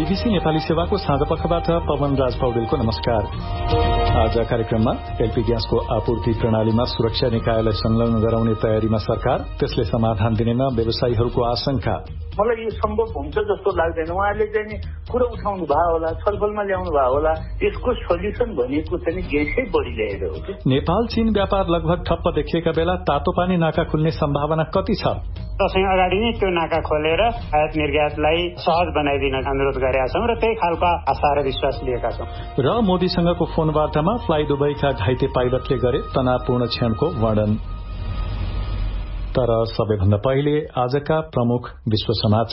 BBC Nepali सेवाको साँझपखबाट पवन राज पौडेलको नमस्कार। आज कार्यक्रममा एलपी ग्यासको आपूर्ति प्रणालीमा सुरक्षा निकायलाई संलग्न गराउने तयारीमा सरकार, त्यसले समाधान दिनेमा व्यवसायीहरूको आशंका। मलाई यो सम्भव हुन्छ जस्तो लाग्दैन। उहाँले चाहिँ कुरा उठाउनु भयो होला, छलफलमा ल्याउनु भयो होला। यसको सोल्युसन भनेको चाहिँ ग्यासै बढी ल्याएर हो। नेपाल चीन व्यापार लगभग ठप्प देखिएका बेला तातोपानी नाका खुल्ने सम्भावना कति छ? दशैं अगाडि नै त्यो नाका खोलेर आयात निर्यातलाई सहज बनाइदिन अनुरोध गरेका छौं र त्यही खालका आशा र विश्वास लिएका छौं। र मोदीसँगको फोन वार्तामा फ्लाइ दुबईका घाइते पाइलटले गरे तनावपूर्ण क्षणको वर्णन। तर सबैभन्दा पहिले आजका प्रमुख विश्व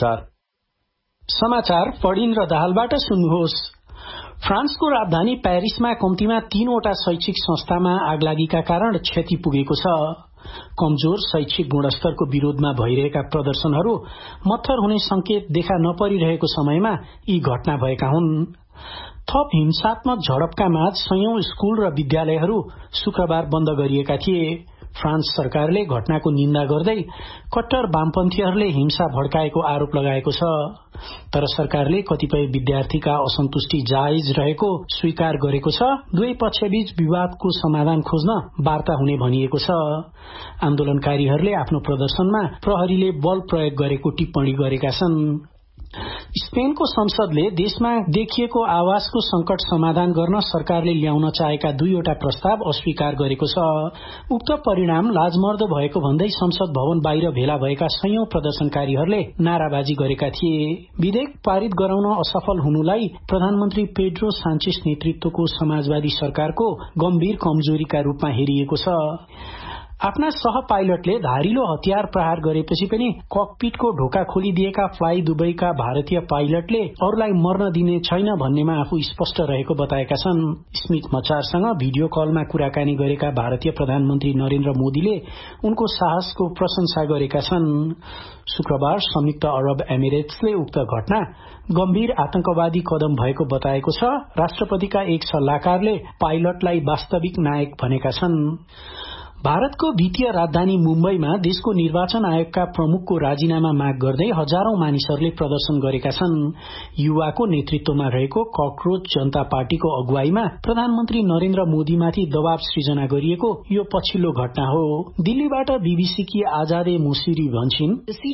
समाचार पढिन्द्र दाहालबाट सुन्नुहोस्। फ्रान्सको राजधानी प्यारिसमा कम्तीमा 3 वटा शैक्षिक संस्थामा आगलागीका कारण क्षति पुगेको छ। कमजोर शैक्षिक गुणस्तरको विरोधमा भइरहेका प्रदर्शनहरू मत्थर हुने संकेत देखा नपरिरहेको समयमा यी घटना भएका हुन्। थप हिंसात्मक झडपका माझ सयौं स्कूल र विद्यालयहरू शुक्रबार बन्द गरिएका थिए। फ्रान्स सरकारले घटनाको निन्दा गर्दै कट्टर वामपन्थीहरूले हिंसा भड्काएको आरोप लगाएको छ। तर सरकारले कतिपय विद्यार्थीका असन्तुष्टि जायज रहेको स्वीकार गरेको छ। दुवै पक्षबीच विवादको समाधान खोज्न वार्ता हुने भनिएको छ। आन्दोलनकारीहरूले आफ्नो प्रदर्शनमा प्रहरीले बल प्रयोग गरेको टिप्पणी गरेका छन्। स्पेनको संसदले देशमा देखिएको आवासको संकट समाधान गर्न सरकारले ल्याउन चाहेका 2वटा प्रस्ताव अस्वीकार गरेको छ। उक्त परिणाम लाजमर्दो भएको भन्दै संसद भवन बाहिर भेला भएका सयौं प्रदर्शनकारीहरूले नाराबाजी गरेका थिए। विधेयक पारित गराउन असफल हुनुलाई प्रधानमन्त्री पेड्रो सान्चेस नेतृत्वको समाजवादी सरकारको गम्भीर कमजोरीका रूपमा हेरिएको छ। आफ्ना सह पाइलटले धारिलो हतियार प्रहार गरेपछि पनि ककपिटको ढोका खोलिदिएका फ्लाइ दुबईका भारतीय पाइलटले अरूलाई मर्न दिने छैन भन्नेमा आफू स्पष्ट रहेको बताएका छन्। स्मिथ मचारसँग भिडियो कलमा कुराकानी गरेका भारतीय प्रधानमन्त्री नरेन्द्र मोदीले उनको साहसको प्रशंसा गरेका छन्। शुक्रबार संयुक्त अरब एमिरेट्सले उक्त घटना गम्भीर आतंकवादी कदम भएको बताएको छ। राष्ट्रपतिका एक सल्लाहकारले पाइलटलाई वास्तविक नायक भनेका छन्। भारतको वित्तीय राजधानी मुम्बईमा देशको निर्वाचन आयोगका प्रमुखको राजीनामा माग गर्दै हजारौं मानिसहरूले प्रदर्शन गरेका छन्। युवाको नेतृत्वमा रहेको ककरोच जनता पार्टीको अगुवाईमा प्रधानमन्त्री नरेन्द्र मोदीमाथि दबाव सृजना गरिएको यो पछिल्लो घटना हो। दिल्लीबाट बीबीसीकी आजादे मुसिरी भन्छिन्,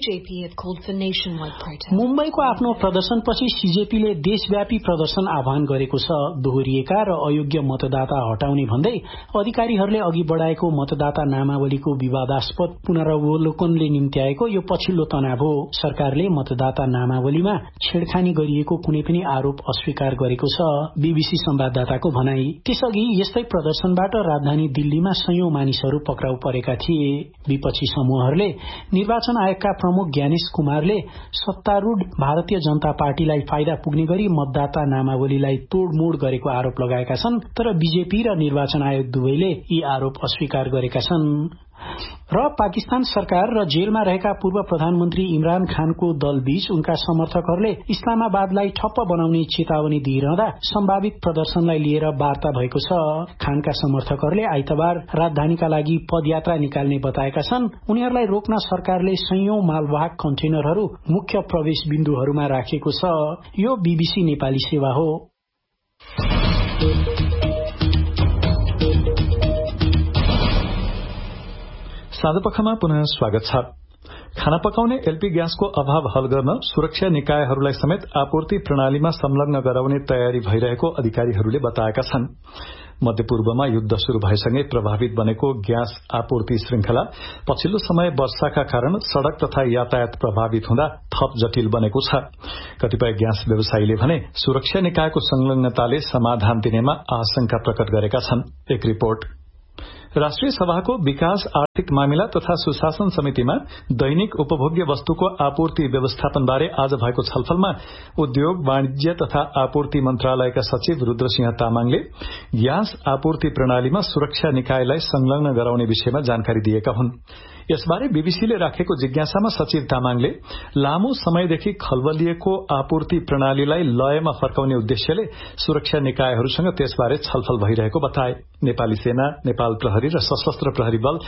मुम्बईको आफ्नो प्रदर्शनपछि सीजेपीले देशव्यापी प्रदर्शन आह्वान गरेको छ। दोहोरिएका र अयोग्य मतदाता हटाउने भन्दै अधिकारीहरूले अघि बढाएको मतदाता नामावलीको विवादास्पद पुनरावलोकनले निम्त्याएको यो पछिल्लो तनाव हो। सरकारले मतदाता नामावलीमा छेडखानी गरिएको कुनै पनि आरोप अस्वीकार गरेको छ, बीबीसी संवाददाताको भनाई। त्यसअघि यस्तै प्रदर्शनबाट राजधानी दिल्लीमा सयौं मानिसहरू पक्राउ परेका थिए। विपक्षी समूहहरूले निर्वाचन आयोगका प्रमुख ज्ञानेश कुमारले सत्तारूढ़ भारतीय जनता पार्टीलाई फाइदा पुग्ने गरी मतदाता नामावलीलाई तोडमोड गरेको आरोप लगाएका छन्। तर बीजेपी र निर्वाचन आयोग दुवैले यी आरोप अस्वीकार गरेका छन्। र पाकिस्तान सरकार र जेलमा रहेका पूर्व प्रधानमन्त्री इमरान खानको दलबीच उनका समर्थकहरूले इस्लामाबादलाई ठप्प बनाउने चेतावनी दिइरहँदा सम्भावित प्रदर्शनलाई लिएर वार्ता भएको छ। खानका समर्थकहरूले आइतबार राजधानीका लागि पदयात्रा निकाल्ने बताएका छन्। उनीहरूलाई रोक्न सरकारले सयौं मालवाहक कन्टेनरहरू मुख्य प्रवेश बिन्दुहरूमा राखेको छ। यो बीबीसी नेपाली सेवा हो। साँझपखमा पुनः स्वागत छ। खाना पकाउने एलपी ग्यासको अभाव हल गर्न सुरक्षा निकायहरूलाई समेत आपूर्ति प्रणालीमा संलग्न गराउने तयारी भइरहेको अधिकारीहरूले बताएका छन्। मध्यपूर्वमा युद्ध शुरू भएसँगै प्रभावित बनेको ग्यास आपूर्ति श्रृंखला पछिल्लो समय वर्षाका कारण सड़क तथा यातायात प्रभावित हुँदा थप जटिल बनेको छ। कतिपय ग्यास व्यवसायीले भने सुरक्षा निकायको संलग्नताले समाधान दिनेमा आशंका प्रकट गरेका छन्। एक रिपोर्ट। राष्ट्रिय सभाको विकास आर्थिक मामिला तथा सुशासन समितिमा दैनिक उपभोग्य वस्तुको आपूर्ति व्यवस्थापनबारे आज भएको छलफलमा उद्योग वाणिज्य तथा आपूर्ति मन्त्रालयका सचिव रुद्रसिंह तामाङले ग्यास आपूर्ति प्रणालीमा सुरक्षा निकायलाई संलग्न गराउने विषयमा जानकारी दिएका हुन्। यसबारे बीबीसीले राखेको जिज्ञासामा सचिव तामाङले लामो समयदेखि खलबलिएको आपूर्ति प्रणालीलाई लयमा फर्काउने उद्देश्यले सुरक्षा निकायहरूसँग त्यसबारे छलफल भइरहेको बताए। नेपाली सेना, नेपाल प्रहरी र सशस्त्र प्रहरी बल यसअघि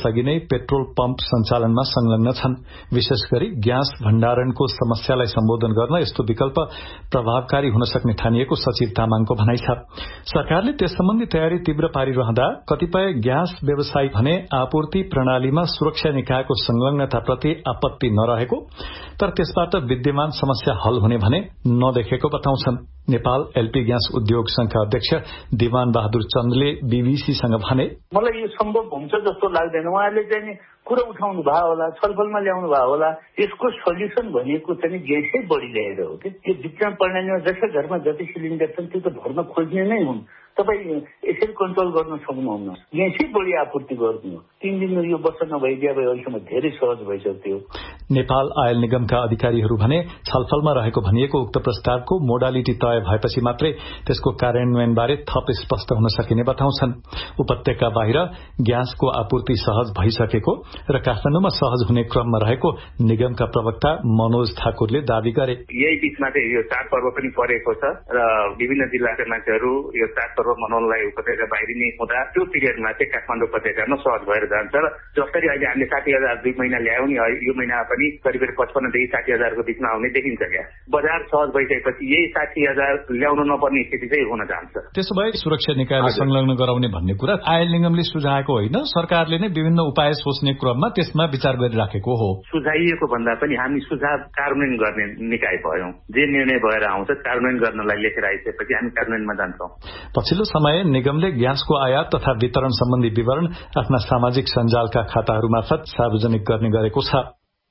वर्षअघि नै पेट्रोल पम्प सञ्चालनमा संलग्न छन्। विशेष गरी ग्यास भण्डारणको समस्यालाई सम्बोधन गर्न यस्तो विकल्प प्रभावकारी हुन सक्ने ठानिएको सचिव तामाङको भनाइ छ। सरकारले त्यस सम्बन्धी तयारी तीव्र पारिरहँदा कतिपय ग्यास व्यवसायी भने आपूर्ति प्रणालीमा सुरक्षा निकायको संलग्नताप्रति आपत्ति नरहेको तर त्यसबाट विद्यमान समस्या हल हुने भने नदेखेको बताउँछन्। नेपाल एलपी ग्यास उद्योग संघका अध्यक्ष दिवान बहादुर चन्दले बीबीसीसँग भने, मलाई यो सम्भव हुन्छ जस्तो लाग्दैन। उहाँहरूले चाहिँ कुरा उठाउनु भयो होला, छलफलमा ल्याउनु भयो होला। यसको सोल्युसन भनेको चाहिँ ग्यासै बढी ल्याएर हो कि त्यो वितरण प्रणालीमा जसै घरमा जति सिलिन्डर छन् त्यो त भर्न खोज्ने नै हुन्। तपाईँ यसरी कन्ट्रोल गर्न सक्नुहुन्न। ग्यासै बढी आपूर्ति गर्नु 3 दिन यो वर्ष नभइदिए भए अहिलेसम्म धेरै सहज भइसक्थ्यो। नेपाल आयल निगमका अधिकारीहरू भने छलफलमा रहेको भनिएको उक्त प्रस्तावको मोडालिटी तय भएपछि मात्रै त्यसको कार्यान्वयनबारे थप स्पष्ट हुन सकिने बताउँछन्। उपत्यका बाहिर ग्यासको आपूर्ति सहज भइसकेको र काठमाडौँमा सहज हुने क्रममा रहेको निगमका प्रवक्ता मनोज ठाकुरले दावी गरे। यही बीचमा चाहिँ यो चाडपर्व पनि परेको छ र विभिन्न जिल्लाका मान्छेहरू यो चाडपर्व मनाउनलाई उपत्यका बाहिरिने हुँदा त्यो पिरियडमा चाहिँ काठमाडौँ उपत्यकामा सहज भएर जान्छ र जसरी अहिले हामीले 60,000 2 महिना ल्यायौँ नि, यो महिना पनि करिब 55 देखि 60,000 को बीचमा आउने देखिन्छ। क्या बजार सहज भइसकेपछि यही 60,000 ल्याउनु नपर्ने स्थिति चाहिँ हुन जान्छ। त्यसो भए सुरक्षा निकायलाई संलग्न गराउने भन्ने कुरा आयल निगमले सुझाएको होइन, सरकारले नै विभिन्न उपाय सोच्ने क्रममा त्यसमा विचार गरिराखेको हो। सुझाइएको भन्दा पनि हामी सुझाव कार्यान्वयन गर्ने निकाय भयौं। जे निर्णय भएर आउँछ कार्यान्वयन गर्नलाई लेखेर आइसकेपछि हामी कार्यान्वयनमा जान्छौं। पछिल्लो समय निगमले ग्यासको आयात तथा वितरण सम्बन्धी विवरण आफ्ना सामाजिक सञ्जालका खाताहरू मार्फत सार्वजनिक गर्ने गरेको छ।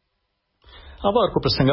अब अर्को प्रसंग,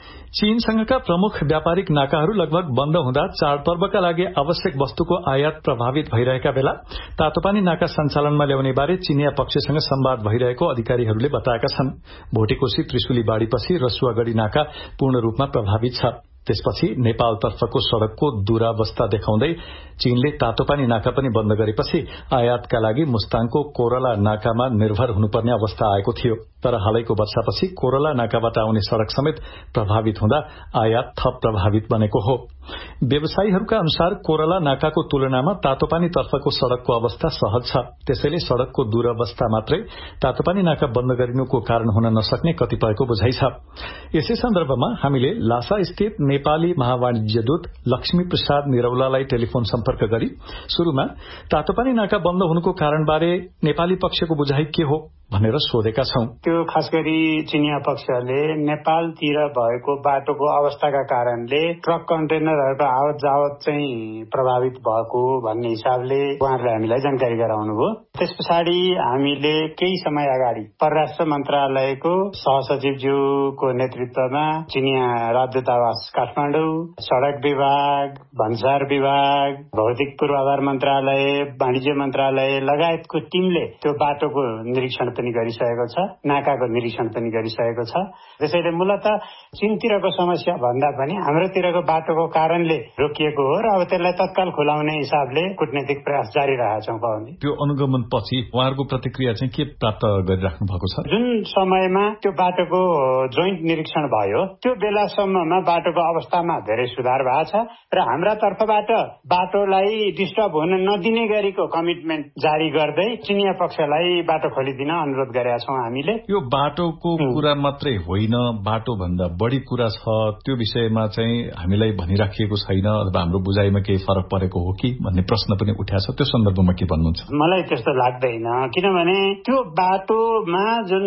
चीनसँगका प्रमुख व्यापारिक नाकाहरू लगभग बन्द हुँदा चाडपर्वका लागि आवश्यक वस्तुको आयात प्रभावित भइरहेका बेला तातोपानी नाका सञ्चालनमा ल्याउने बारे चीनिया पक्षसँग संवाद भइरहेको अधिकारीहरूले बताएका छन्। भोटेकोशी त्रिशुली बाढीपछि रसुवागढ़ी नाका पूर्ण रूपमा प्रभावित छ। त्यसपछि नेपालतर्फको सड़कको दुरावस्था देखाउँदै चीनले तातोपानी नाका पनि बन्द गरेपछि आयातका लागि मुस्ताङको कोरला नाकामा निर्भर हुनुपर्ने अवस्था आएको थियो। तर हालैको वर्षापछि कोरला नाकाबाट आउने सड़क समेत प्रभावित हुँदा आयात थप प्रभावित बनेको हो। व्यवसायीहरूका अनुसार कोरला नाकाको तुलनामा तातोपानी तर्फको सड़कको अवस्था सहज छ। त्यसैले सड़कको दुरावस्था मात्रै तातोपानी नाका बन्द गरिनुको कारण हुन नसक्ने कतिपयको बुझाइ छ। यसै सन्दर्भमा हामीले लासा स्थित नेपाली महावाणिज्य दूत लक्ष्मी प्रसाद निरौलालाई टेलिफोन सम्पर्क गरी शुरूमा तातोपानी नाका बन्द हुनुको कारणबारे नेपाली पक्षको बुझाइ के हो भनेर सोधेका छौं। त्यो खास गरी चिनिया पक्षले नेपालतिर भएको बाटोको अवस्थाका कारणले ट्रक कन्टेनरहरूको आवत जावत चाहिँ प्रभावित भएको भन्ने हिसाबले उहाँहरूले हामीलाई जानकारी गराउनुभयो। त्यस पछाडि हामीले केही समय अगाडि परराष्ट्र मन्त्रालयको सहसचिवज्यूको नेतृत्वमा चिनिया राजदूतावास काठमाडौँ, सड़क विभाग, भन्सार विभाग, भौतिक पूर्वाधार मन्त्रालय, वाणिज्य मन्त्रालय लगायतको टिमले त्यो बाटोको निरीक्षण पनि गरिसकेको छ, नाकाको निरीक्षण पनि गरिसकेको छ। त्यसैले मूलतः चीनतिरको समस्या भन्दा पनि हाम्रोतिरको बाटोको कारणले रोकिएको हो र अब त्यसलाई तत्काल खुलाउने हिसाबले कूटनीतिक प्रयास जारी रहेका छौं। त्यो अनुगमन पछि उहाँहरूको प्रतिक्रिया चाहिँ के प्राप्त गरिराख्नु भएको छ? जुन समयमा त्यो बाटोको जोइन्ट निरीक्षण भयो त्यो बेलासम्ममा बाटोको अवस्थामा धेरै सुधार भएको छ र हाम्रा तर्फबाट बाटोलाई डिस्टर्ब हुन नदिने गरीको कमिटमेन्ट जारी गर्दै चिनिया पक्षलाई बाटो खोलिदिन अनुरोध गरेका छौं। हामीले यो बाटोको कुरा मात्रै होइन, बाटो भन्दा बढी कुरा छ, त्यो विषयमा चाहिँ हामीलाई भनिराखिएको छैन अथवा हाम्रो बुझाइमा केही फरक परेको हो कि भन्ने प्रश्न पनि उठाएको छ। त्यो सन्दर्भमा के भन्नुहुन्छ? मलाई त्यस्तो लाग्दैन, किनभने त्यो बाटोमा जुन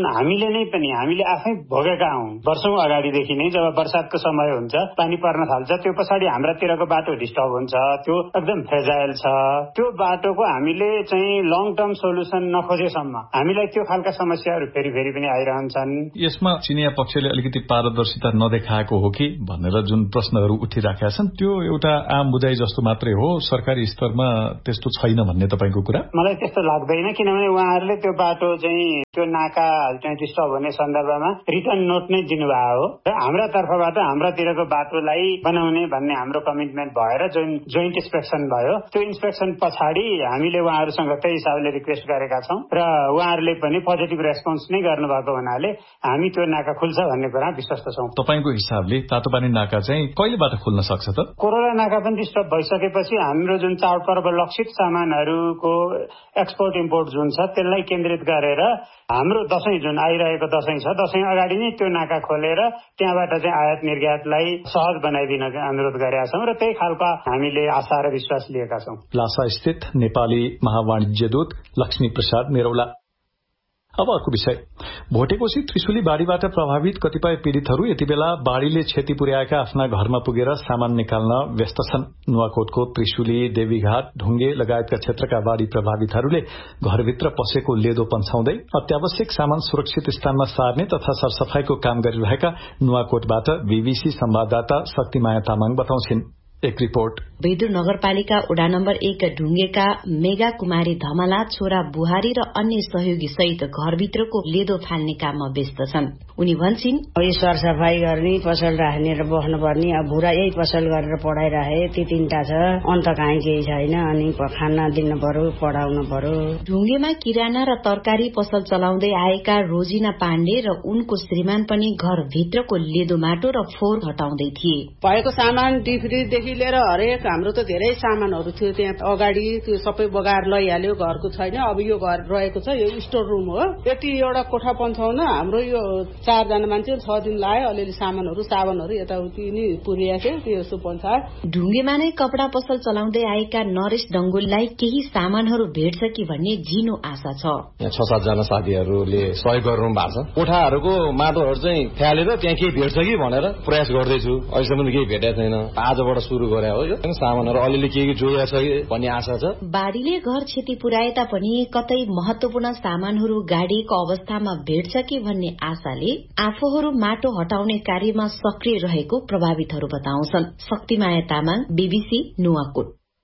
हामीले आफै भोगेका हौं। वर्षौं अगाडिदेखि नै जब बर्सातको समय हुन्छ, पानी पर्न थाल्छ, त्यो पछाडि हाम्रातिरको बाटो डिस्टर्ब हुन्छ, त्यो एकदम फ्रेजाइल छ। त्यो बाटोको हामीले चाहिँ लङ टर्म सोल्युसन नखोजेसम्म हामीलाई त्यो खालका समस्याहरू फेरि पनि आइरहन्छन्। यसमा चिनिया पक्षले अलिकति पारदर्शिता नदेखाएको हो कि भनेर जुन प्रश्नहरू उठिराखेका छन् त्यो एउटा आम बुझाइ जस्तो मात्रै हो, सरकारी स्तरमा त्यस्तो छैन भन्ने तपाईको कुरा? मलाई त्यस्तो लाग्दैन, किनभने उहाँहरूले त्यो बाटो चाहिँ त्यो नाका चाहिँ डिस्टर्ब हुने सन्दर्भमा रिटर्न नोट नै दिनुभएको हो र हाम्रा तर्फबाट हाम्रातिरको बाटोलाई बनाउने भन्ने हाम्रो कमिटमेन्ट भएर जोइन्ट इन्स्पेक्सन भयो। त्यो इन्स्पेक्सन पछाडि हामीले उहाँहरूसँग त्यही हिसाबले रिक्वेस्ट गरेका छौं र उहाँहरूले पनि पोजिटिभ रेस्पोन्स नै गर्नुभएको हुनाले हामी त्यो नाका खुल्छ भन्ने कुरा विश्वस्त छौँ। तपाईको हिसाबले तातोपानी नाका चाहिँ कहिलेबाट खुल्न सक्छ त? कोरोना नाका पनि डिस्टर्ब भइसकेपछि हाम्रो जुन चाडपर्व लक्षित सामानहरूको एक्सपोर्ट इम्पोर्ट जुन छ त्यसलाई केन्द्रित गरेर हाम्रो दशैं जुन आइरहेको दशैं छ, दशैं अगाडि नै त्यो नाका खोलेर त्यहाँबाट चाहिँ आयात निर्यातलाई सहज बनाइदिन अनुरोध गरेका छौँ र त्यही खालका हामीले आशा र विश्वास लिएका छौँ। लासा स्थित नेपाली महावाणिज्य दूत लक्ष्मी प्रसाद नेरौला। अब अर्को विषय, भोटेकोशी त्रिशुली बाढ़ीबाट प्रभावित कतिपय पीड़ितहरू यति बेला बाढ़ीले क्षति पुर्याएका आफ्ना घरमा पुगेर सामान निकाल्न व्यस्त छन्। नुवाकोटको त्रिशुली, देवीघाट, ढुङ्गे लगायतका क्षेत्रका बाढ़ी प्रभावितहरूले घरभित्र पसेको लेदो पन्छाउँदै अत्यावश्यक सामान सुरक्षित स्थानमा सार्ने तथा सरसफाईको काम गरिरहेका नुवाकोटबाट बीबीसी संवाददाता शक्तिमाया तामाङ बताउँछिन्। एक रिपोर्ट। बैदुर नगरपालिका वडा नम्बर 1 ढुङ्गेका मेगा कुमारी धमला छोरा बुहारी र अन्य सहयोगी सहित घरभित्रको लेदो फाल्ने काममा व्यस्त छन्। उनी भन्छन्, यो सरसफाई गर्ने, पसल राख्ने र बस्नुपर्ने, अब भुरा यही पसल गरेर पढाइराखे ती 3टा छ, अन्त काहीँ केही छैन। अनि खाना दिनु पर्यो, पढाउनु पर्यो। ढुङ्गेमा किराना र तरकारी पसल चलाउँदै आएका रोजिना पाण्डे र उनको श्रीमान पनि घरभित्रको लेदो माटो र फोहोर हटाउँदै थिए। भएको सामान डिफ्रिजदेखि लिएर हरेक हाम्रो त धेरै सामानहरू थियो त्यहाँ अगाडि, त्यो सबै बगाएर लैहाल्यो, घरको छैन। अब यो घर रहेको छ, यो स्टोर रुम हो। यति एउटा कोठा पन्छाउन हाम्रो यो 4 जना मान्छे 6 दिन लाग्यो। अलिअलि सामानहरू साबनहरू यताउति नि पुर्याएको थियो, त्यो पन्छा। ढुङ्गेमा नै कपडा पसल चलाउँदै आएका नरेश डंगोललाई केही सामानहरू भेट्छ कि भन्ने झिनो आशा छ। यहाँ 6-7 जना साथीहरूले सहयोग गर्नु भएको छ। कोठाहरूको माटोहरू चाहिँ फ्यालेर त्यहाँ केही भेट्छ कि भनेर प्रयास गर्दैछु। अहिलेसम्म केही भेटेको छैन। आजबाट सुरु गरे हो यो सामानहरू, अलिअलि केही जोडिया छ भन्ने आशा छ। बाढ़ीले घर क्षति पुर्याए तापनि कतै महत्वपूर्ण सामानहरू गाडिएको अवस्थामा भेट्छ कि भन्ने आशाले आफूहरू माटो हटाउने कार्यमा सक्रिय रहेको प्रभावितहरू बताउँछन्। शक्तिमाया तामाङ, बीबीसी नुवाकोट।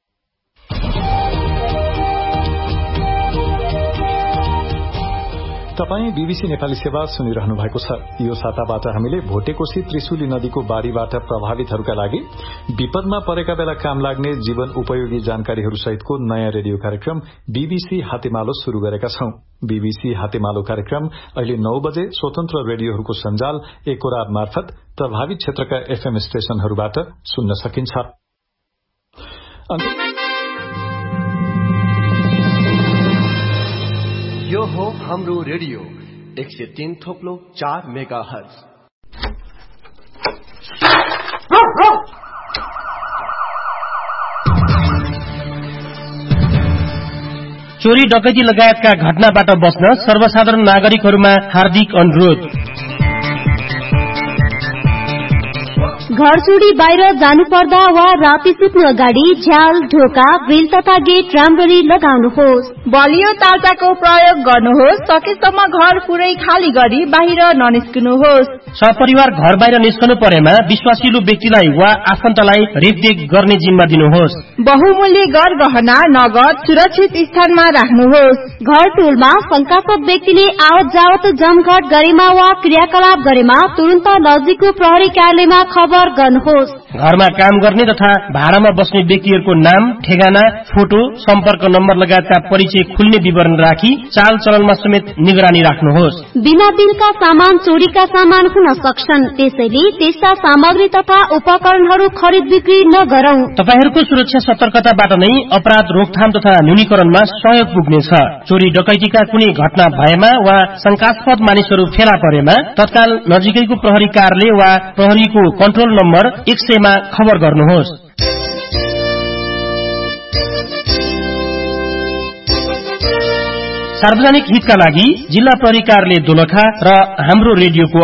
तपाईं बीबीसी नेपाली सेवा सुनिरहनु भएको छ। यो साताबाट हामीले भोटेकोशी त्रिशुली नदीको बाढ़ीबाट प्रभावितहरूका लागि विपदमा परेका बेला काम लाग्ने जीवन उपयोगी जानकारीहरू सहितको नयाँ रेडियो कार्यक्रम बीबीसी हातेमालो शुरू गरेका छौं। बीबीसी हातेमालो कार्यक्रम अहिले 9 बजे स्वतन्त्र रेडियोहरूको सञ्जाल एकोराब मार्फत प्रभावित क्षेत्रका एफएम स्टेशनहरूबाट सुन्न सकिन्छ। यो हो हाम्रो रेडियो 103.4 मेगाहर्ज। चोरी डकैती लगायतका घटनाबाट बच्न सर्वसाधारण नागरिकहरूमा हार्दिक अनुरोध। घर छोडी बाहिर जानुपर्दा वा राति सुत्नु अगाडि झ्याल, ढोका, ग्रिल तथा गेट राम्ररी लगाउनुहोस्। बलियो तारको प्रयोग गर्नुहोस्। सकेसम्म घर पुरै खाली गरी बाहिर ननिस्कनुहोस्। सपरिवार घर बाहिर निस्कनु परेमा विश्वासिलो व्यक्तिलाई वा आफन्तलाई रेखदेख गर्ने जिम्मा दिनुहोस्। बहुमूल्य गहना, नगद सुरक्षित स्थानमा राख्नुहोस्। घर टोलमा शंकास्पद व्यक्तिले आवत जावत जमघट गरेमा वा क्रियाकलाप गरेमा तुरन्त नजिकको प्रहरी कार्यालयमा खबर गर्नुहोस्। घरमा काम गर्ने तथा भाडामा बस्ने व्यक्तिहरूको नाम, ठेगाना, फोटो, सम्पर्क नम्बर लगायतका परिचय खुल्ने विवरण राखी चाल चलनमा समेत निगरानी राख्नुहोस्। बिना बिलका सामान चोरीका सामान हुन सक्छन्, त्यसैले त्यस्ता सामग्री तथा उपकरणहरू खरिद बिक्री नगरौं। तपाईहरूको सुरक्षा सतर्कताबाट नै अपराध रोकथाम तथा न्यूनीकरणमा सहयोग पुग्नेछ। चोरी डकैतीका कुनै घटना भएमा वा शंकास्पद मानिसहरू फेला परेमा तत्काल नजिकैको प्रहरी कार्यालय वा प्रहरीको कन्ट्रोल नम्बर 100 मा खबर गर्नुहोस्। सार्वजनिक हितका लागि जिल्ला प्रहरी कार्यालय दोलखा र हाम्रो रेडियोको